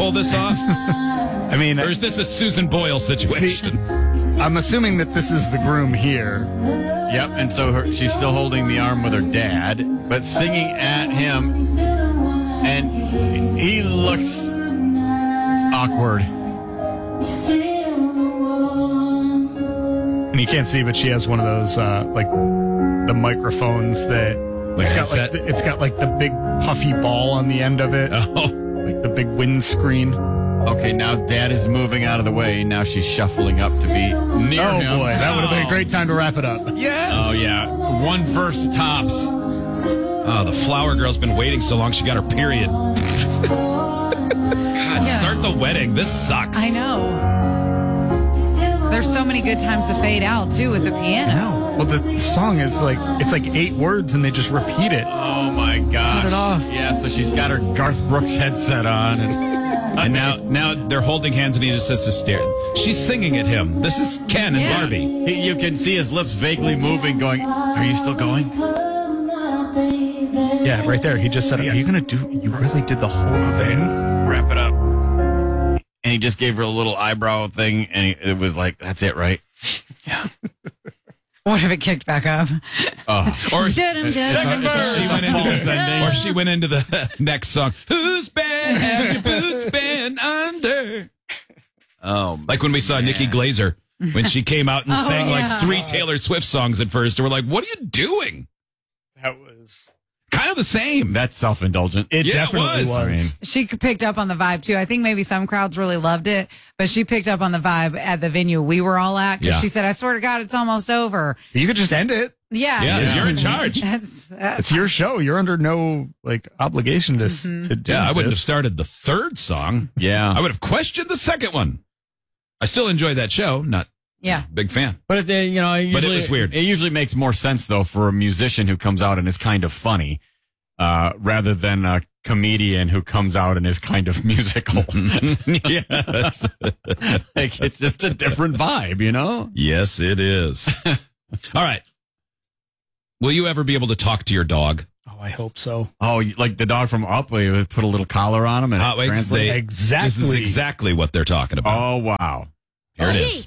pull this off? I mean, Or is this a Susan Boyle situation? I'm assuming that this is the groom here. Yep, and so she's still holding the arm with her dad, but singing at him, and he looks awkward. And you can't see, but she has one of those, like, the microphones that... It's got like the big puffy ball on the end of it. Oh. Like the big windscreen. Okay, now dad is moving out of the way. Now she's shuffling up to be near him. Oh, boy. That would have been a great time to wrap it up. Yes. Oh, yeah. One verse tops. Oh, the flower girl's been waiting so long she got her period. God, start the wedding. This sucks. I know. There's so many good times to fade out, too, with the piano. Well, the song is like, it's like 8 words and they just repeat it. Oh, my gosh. Cut it off. Yeah, so she's got her Garth Brooks headset on. And now they're holding hands and he just says to stare. She's singing at him. This is Ken and Barbie. You can see his lips vaguely moving, going, are you still going? Yeah, right there. He just said, are you going to do, you really did the whole thing? Wrap it up. And he just gave her a little eyebrow thing, and it was like, that's it, right? Yeah. What if it kicked back up? Or Second verse. She went into the next song. Whose band have your boots been under? Oh, like when we saw Nikki Glazer when she came out and sang like 3 Taylor Swift songs at first. And we're like, what are you doing? That was kind of the same. That's self-indulgent. It definitely was. I mean, She picked up on the vibe, too. I think maybe some crowds really loved it, but she picked up on the vibe at the venue we were all at because she said, I swear to God, it's almost over. You could just end it. Yeah. You're in charge. It's your show. You're under no obligation to do I wouldn't have this. started the 3rd song. yeah. I would have questioned the 2nd one. I still enjoyed that show. Not big fan. But usually, But it was weird. It usually makes more sense though for a musician who comes out and is kind of funny, rather than a comedian who comes out and is kind of musical. Yes. It's just a different vibe, you know? Yes, it is. All right. Will you ever be able to talk to your dog? Oh, I hope so. Oh, like the dog from Up, where you put a little collar on him and it translates? Exactly. This is exactly what they're talking about. Oh, wow. Here it is.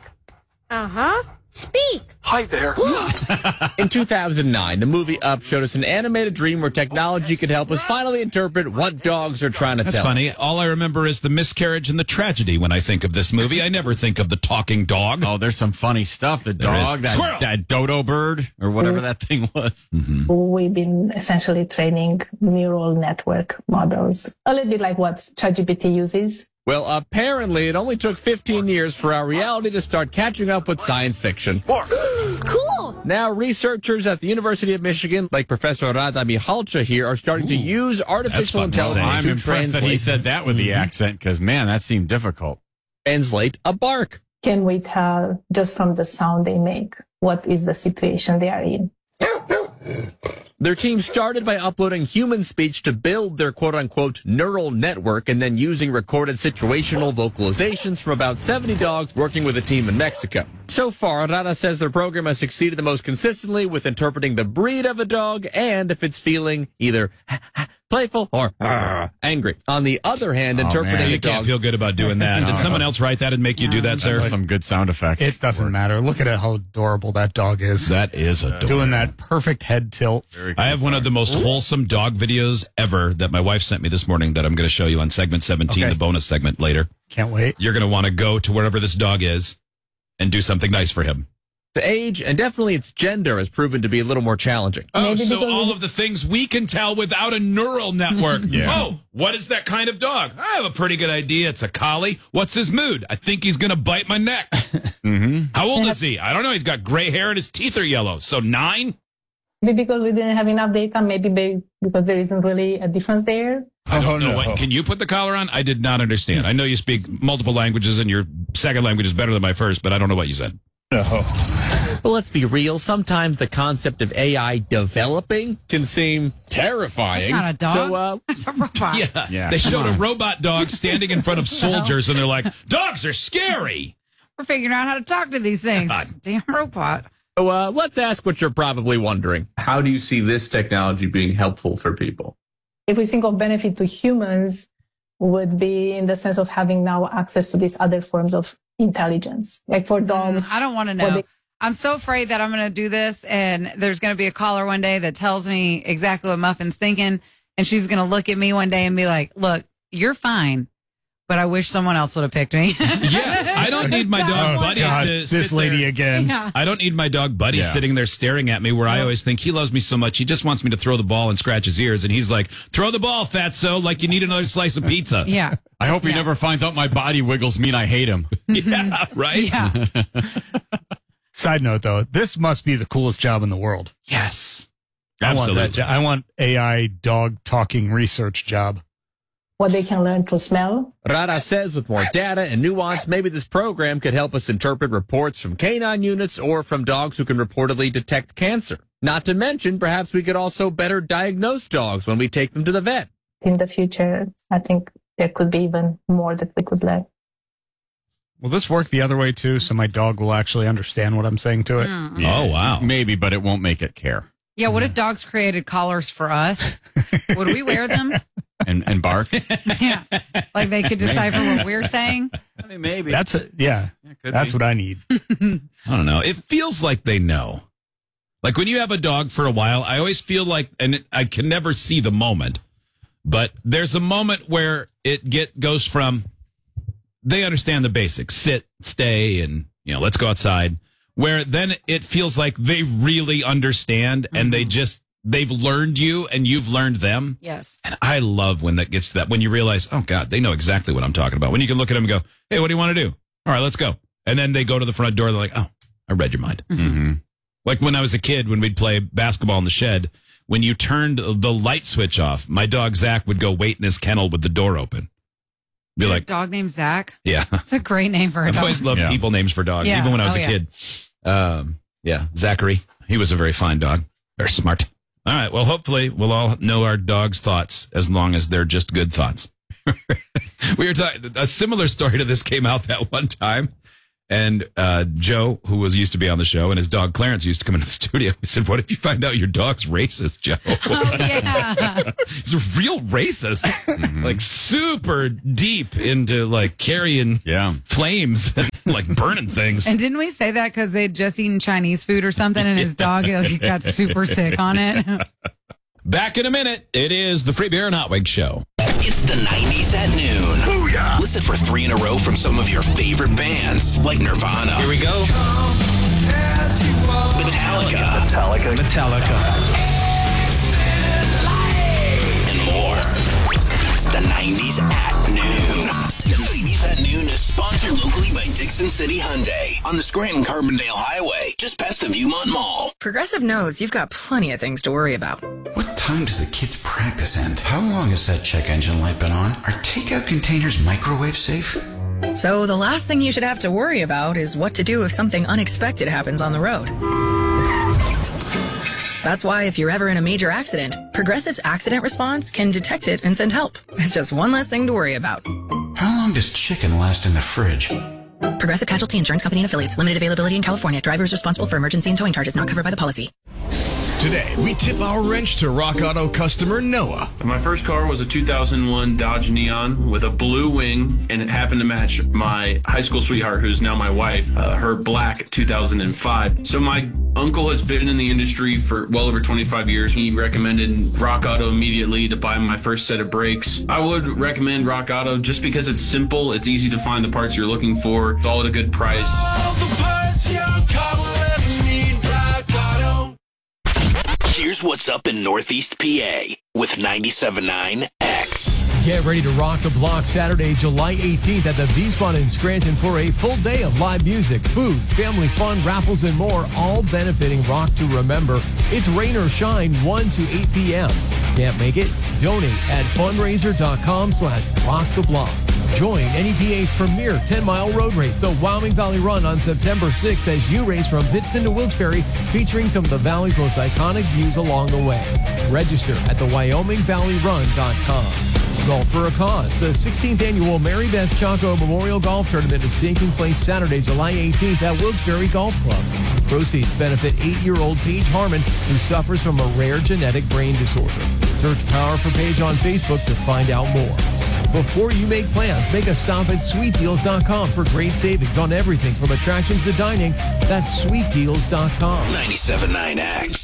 Speak. Hi there. In 2009, the movie Up showed us an animated dream where technology could help us finally interpret what dogs are trying to That's tell funny. us. All I remember is the miscarriage and the tragedy when I think of this movie. I never think of the talking dog. Oh, there's some funny stuff. The There is. dog, Squirrel! that dodo bird, or whatever that thing was. We've been essentially training neural network models, a little bit like what ChatGPT uses. Well, apparently it only took 15 years for our reality to start catching up with science fiction. Cool. Now, researchers at the University of Michigan, like Professor Rada Mihalcha here, are starting to use artificial fun to say. intelligence I'm to impressed that he said that with the accent, because, man, that seemed difficult. translate a bark. Can we tell just from the sound they make what is the situation they are in? Their team started by uploading human speech to build their quote-unquote neural network and then using recorded situational vocalizations from about 70 dogs working with a team in Mexico. So far, Rana says their program has succeeded the most consistently with interpreting the breed of a dog and if it's feeling either playful or angry. On the other hand, interpreting man. a You can't dog... feel good about doing that. Did someone else write that and make you do that, sir? Some good sound effects. It doesn't matter. Look at how adorable that dog is. That is adorable. Doing that perfect head tilt. I have one of the most wholesome dog videos ever that my wife sent me this morning that I'm going to show you on segment 17, Okay. the bonus segment later. Can't wait. You're going to want to go to wherever this dog is and do something nice for him. The age and definitely its gender has proven to be a little more challenging. Oh, Maybe so because all we- of the things we can tell without a neural network. Oh, what is that kind of dog? I have a pretty good idea. It's a collie. What's his mood? I think he's going to bite my neck. How old is he? I don't know. He's got gray hair and his teeth are yellow. So 9? Maybe because we didn't have enough data, because there isn't really a difference there. I don't know. What, can you put the collar on? I did not understand. I know you speak multiple languages and your second language is better than my first, but I don't know what you said. Well, let's be real. Sometimes the concept of AI developing can seem terrifying. That's not a dog. So, That's a robot. Yeah, They come showed a on. robot dog standing in front of soldiers and they're like, dogs are scary. We're figuring out how to talk to these things. Damn robot. let's ask what you're probably wondering. How do you see this technology being helpful for people? If we think of benefit to humans, would be in the sense of having now access to these other forms of intelligence. Like for dogs. I don't want to know. I'm so afraid that I'm going to do this and there's going to be a caller one day that tells me exactly what Muffin's thinking. And she's going to look at me one day and be like, look, you're fine, but I wish someone else would have picked me. Yeah, I don't need my dog Buddy to this lady there. again. Yeah. I don't need my dog Buddy sitting there staring at me where I always think he loves me so much. He just wants me to throw the ball and scratch his ears. And he's like, throw the ball, fatso, like you need another slice of pizza. Yeah. I hope he never finds out my body wiggles mean I hate him. Yeah, right? Yeah. Side note, though, this must be the coolest job in the world. Yes. I want Absolutely. I want AI dog talking research job. What they can learn to smell. Rara says with more data and nuance, maybe this program could help us interpret reports from canine units or from dogs who can reportedly detect cancer. Not to mention, perhaps we could also better diagnose dogs when we take them to the vet. In the future, I think there could be even more that we could learn. Will this work the other way, too, so my dog will actually understand what I'm saying to it? Oh, wow. Maybe, but it won't make it care. Yeah. What if dogs created collars for us? Would we wear them? And bark? Yeah. Like they could decipher what we're saying? I mean, maybe. That's what I need. I don't know. It feels like they know. Like when you have a dog for a while, I always feel like, and I can never see the moment, but there's a moment where it goes from, they understand the basics, sit, stay, and, let's go outside, where then it feels like they really understand and they've learned you and you've learned them. Yes. And I love when that gets to that, when you realize, oh God, they know exactly what I'm talking about. When you can look at them and go, hey, what do you want to do? All right, let's go. And then they go to the front door. They're like, oh, I read your mind. Mm-hmm. Like when I was a kid, when we'd play basketball in the shed, when you turned the light switch off, my dog Zach would go wait in his kennel with the door open. Be like, dog named Zach. yeah. It's a great name for a I've dog. always loved people names for dogs, Yeah. even when I was Oh, a yeah. kid. Yeah, Zachary. He was a very fine dog. Very smart. All right. Well, hopefully we'll all know our dog's thoughts as long as they're just good thoughts. We were talking, a similar story to this came out that one time. And Joe, who used to be on the show, and his dog Clarence used to come into the studio. We said, what if you find out your dog's racist, Joe? Oh, yeah. He's a real racist. Like super deep into like carrying flames and like burning things. And didn't we say that because they'd just eaten Chinese food or something and his dog got super sick on it? Back in a minute. It is the Free Beer and Hot Wings Show. It's the 90s at noon. Booyah! Listen for 3 in a row from some of your favorite bands, like Nirvana. Here we go. Metallica. And more. It's the 90s at noon. The 90s at noon is sponsored locally by Dixon City Hyundai on the Scranton-Carbondale Highway, just past the Viewmont Mall. Progressive knows you've got plenty of things to worry about. What time does the kids' practice end? How long has that check engine light been on? Are takeout containers microwave safe? So the last thing you should have to worry about is what to do if something unexpected happens on the road. That's why if you're ever in a major accident, Progressive's accident response can detect it and send help. It's just one less thing to worry about. How long does chicken last in the fridge? Progressive Casualty Insurance Company and Affiliates. Limited availability in California. Drivers responsible for emergency and towing charges not covered by the policy. Today, we tip our wrench to Rock Auto customer Noah. My first car was a 2001 Dodge Neon with a blue wing, and it happened to match my high school sweetheart, who's now my wife, her black 2005. So my uncle has been in the industry for well over 25 years. He recommended Rock Auto immediately to buy my first set of brakes. I would recommend Rock Auto just because it's simple, it's easy to find the parts you're looking for, it's all at a good price. All the parts your car will ever need, Rock Auto. Here's what's up in Northeast PA with 97.9 X. Get ready to rock the block Saturday, July 18th at the V-Spot in Scranton for a full day of live music, food, family fun, raffles, and more, all benefiting Rock to Remember. It's rain or shine, 1 to 8 p.m. Can't make it? Donate at fundraiser.com/rocktheblock. Join NEPA's premier 10-mile road race, the Wyoming Valley Run, on September 6th as you race from Pittston to Wilkes-Barre, featuring some of the Valley's most iconic views along the way. Register at the WyomingValleyRun.com. Golf for a Cause. The 16th annual Mary Beth Chaco Memorial Golf Tournament is taking place Saturday, July 18th at Wilkes-Barre Golf Club. Proceeds benefit 8-year-old Paige Harmon, who suffers from a rare genetic brain disorder. Search Power for Paige on Facebook to find out more. Before you make plans, make a stop at sweetdeals.com for great savings on everything from attractions to dining. That's sweetdeals.com. 97.9 X.